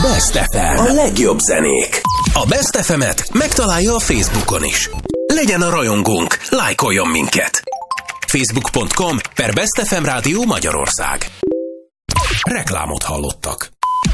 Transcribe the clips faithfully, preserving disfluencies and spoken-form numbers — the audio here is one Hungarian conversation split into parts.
Best ef em. A legjobb zenék. A Best ef emet megtalálja a Facebookon is. Legyen a rajongónk, lájkoljon minket. facebook pont com per Best ef em Rádió Magyarország. Reklámot hallottak.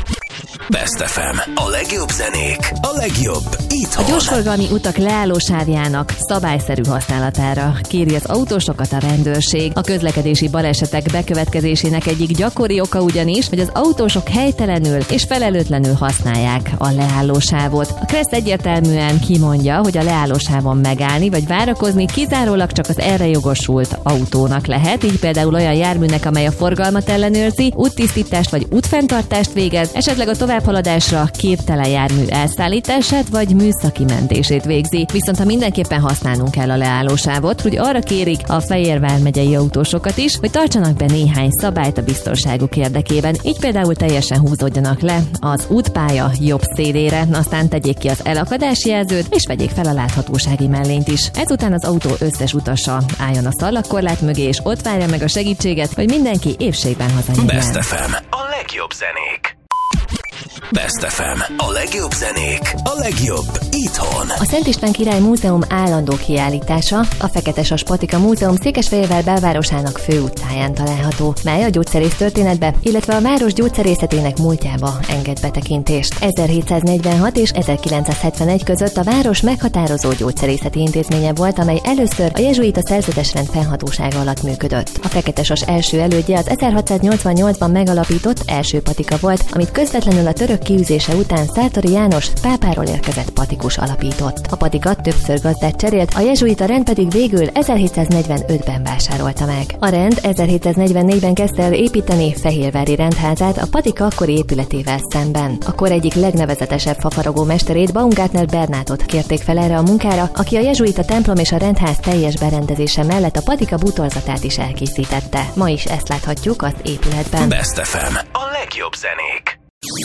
Best ef em. A legjobb zenék. A legjobb itthon. A gyorsforgalmi utak leállósávjának szabályszerű használatára kéri az autósokat a rendőrség. A közlekedési balesetek bekövetkezésének egyik gyakori oka ugyanis, hogy az autósok helytelenül és felelőtlenül használják a leállósávot. A Kressz egyértelműen kimondja, hogy a leállósávon megállni vagy várakozni kizárólag csak az erre jogosult autónak lehet, így például olyan járműnek, amely a forgalmat ellenőrzi, úttisztítást vagy útfenntartást végez, esetleg a továbbhaladásra képtelen jármű elszállítását vagy műszaki mentését végzi. Viszont ha mindenképpen használnunk kell a leállósávot, hogy arra kérik a Fejérvár megyei autósokat is, hogy tartsanak be néhány szabályt a biztonságuk érdekében. Így például teljesen húzódjanak le az útpálya jobb szélére, aztán tegyék ki az elakadási jelzőt, és vegyék fel a láthatósági mellényt is. Ezután az autó összes utasa álljon a szalagkorlát mögé, és ott várja meg a segítséget, hogy mindenki épségben hazajönjön. Best ef em. A legjobb zenék. Best ef em. A legjobb zenék. A legjobb itthon. A Szent István Király Múzeum állandó kiállítása a Feketesas Patika Múzeum Székesfehérvár belvárosának főutcáján található, mely a gyógyszerész történetbe, illetve a város gyógyszerészetének múltjába enged betekintést. ezerhétszáznegyvenhat és ezerkilencszázhetvenegy között a város meghatározó gyógyszerészeti intézménye volt, amely először a jezsuita szerzetesrend fennhatósága alatt működött. A Feketesas első elődje az ezerhatszáznyolcvannyolcban megalapított első patika volt, amit közvetlenül a török kiűzése után Szártori János pápáról érkezett patikus alapított. A patikat többször gazdát cserélt, a jezsuita rend pedig végül ezerhétszáznegyvenötben vásárolta meg. A rend ezerhétszáznegyvennégyben kezdte el építeni Fehérvári rendházát a patika akkori épületével szemben. A kor egyik legnevezetesebb fafaragó mesterét, Baumgartner Bernátot kérték fel erre a munkára, aki a jezsuita templom és a rendház teljes berendezése mellett a patika bútorzatát is elkészítette. Ma is ezt láthatjuk az épületben. Best ef em. A legjobb zenék.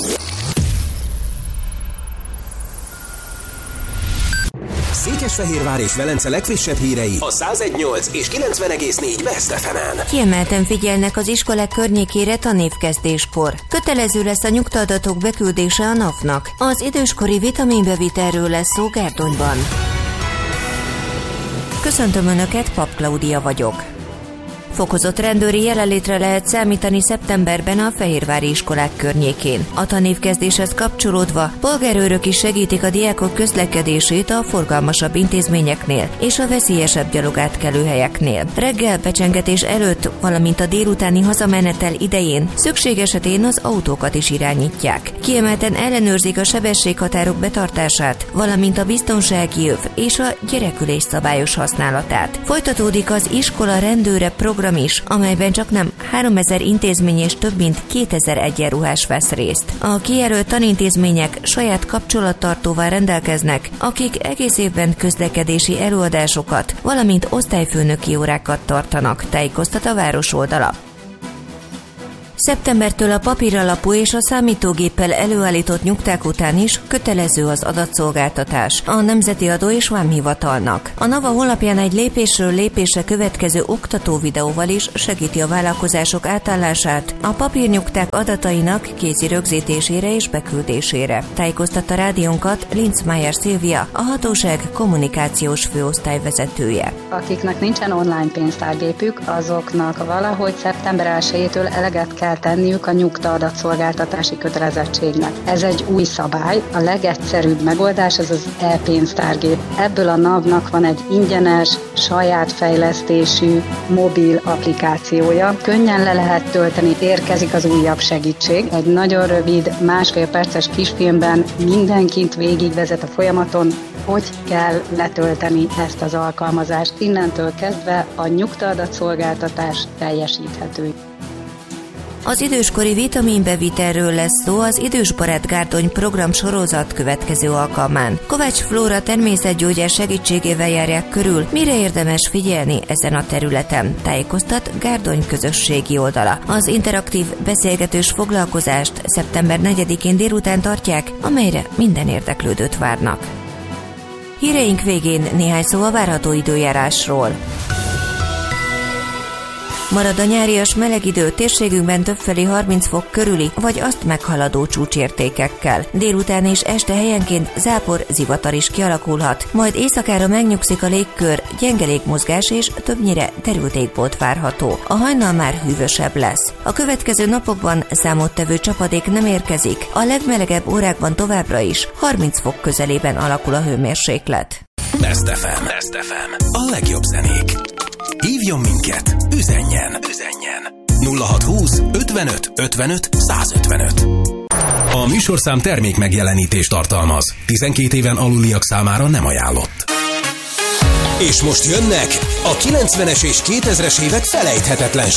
Székesfehérvár és Velence legfrissebb hírei a száz egy nyolc és kilencven egész négy Best ef emen. Kiemelten figyelnek az iskolák környékére tanévkezdéskor. Kötelező lesz a nyugtaadatok beküldése a napnak. Az időskori vitaminbevitelről lesz szó Gárdonyban. Köszöntöm Önöket, Pap Klaudia vagyok. Fokozott rendőri jelenlétre lehet számítani szeptemberben a fehérvári iskolák környékén. A tanévkezdéshez kapcsolódva polgárőrök is segítik a diákok közlekedését a forgalmasabb intézményeknél és a veszélyesebb gyalogátkelő helyeknél. Reggel becsengetés előtt, valamint a délutáni hazamenetel idején szükség esetén az autókat is irányítják. Kiemelten ellenőrzik a sebességhatárok betartását, valamint a biztonsági öv és a gyerekülés szabályos használatát. Folytatódik az iskola rendőre program is, amelyben csaknem háromezer intézmény és több mint kétezer egyenruhás vesz részt. A kijelölt tanintézmények saját kapcsolattartóval rendelkeznek, akik egész évben közlekedési előadásokat, valamint osztályfőnöki órákat tartanak, tájékoztat a város oldala. Szeptembertől a papíralapú és a számítógéppel előállított nyugták után is kötelező az adatszolgáltatás a Nemzeti Adó és Vámhivatalnak. A NAVA honlapján egy lépésről lépésre következő oktató videóval is segíti a vállalkozások átállását a papírnyugták adatainak kézi rögzítésére és beküldésére. Tájékoztatta rádiónkat Linzmeier Szilvia, a hatóság kommunikációs főosztály vezetője. Akiknek nincsen online pénztárgépük, azoknak valahogy szeptember elsejétől eleget kell tenniük a nyugtaadatszolgáltatási kötelezettségnek. Ez egy új szabály, a legegyszerűbb megoldás az az e-pénztárgép. Ebből a NAV-nak van egy ingyenes, saját fejlesztésű mobil applikációja. Könnyen le lehet tölteni, érkezik az újabb segítség. Egy nagyon rövid, másfél perces kisfilmben mindenkit végigvezet a folyamaton, hogy kell letölteni ezt az alkalmazást. Innentől kezdve a nyugtaadatszolgáltatás teljesíthető. Az időskori vitaminbevitelről lesz szó az Idősbarát Gárdony program sorozat következő alkalmán. Kovács Flóra természetgyógyás segítségével járják körül, mire érdemes figyelni ezen a területen, tájékoztat Gárdony közösségi oldala. Az interaktív beszélgetős foglalkozást szeptember negyedikén délután tartják, amelyre minden érdeklődőt várnak. Híreink végén néhány szó a várható időjárásról. Marad a nyárias meleg idő, térségünkben többfelé harminc fok körüli, vagy azt meghaladó csúcsértékekkel. Délután és este helyenként zápor, zivatar is kialakulhat, majd éjszakára megnyugszik a légkör, gyenge légmozgás és többnyire derült égbolt várható. A hajnal már hűvösebb lesz. A következő napokban számottevő csapadék nem érkezik, a legmelegebb órákban továbbra is harminc fok közelében alakul a hőmérséklet. Best ef em. Best ef em. A legjobb zenék. Hívjon minket, üzenjen, üzenjen. nulla hatszázhúsz ötvenöt ötvenöt százötvenöt. A műsorszám termék megjelenítést tartalmaz. tizenkét éven aluliak számára nem ajánlott. És most jönnek a kilencvenes és kétezres évek felejthetetlen